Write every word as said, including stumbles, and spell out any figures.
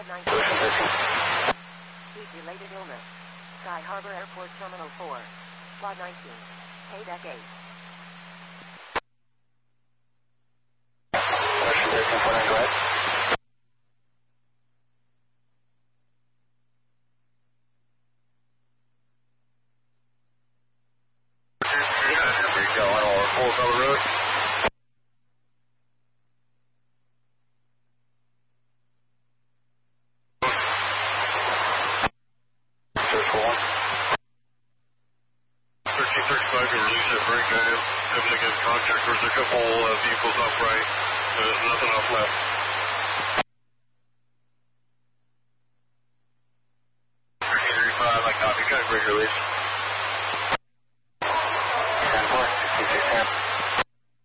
Flight nineteen. Heat-related illness. Sky Harbor Airport Terminal four. Flight nineteen. K deck eight. Go ahead. There's a couple uh, vehicles upright. There's nothing off left.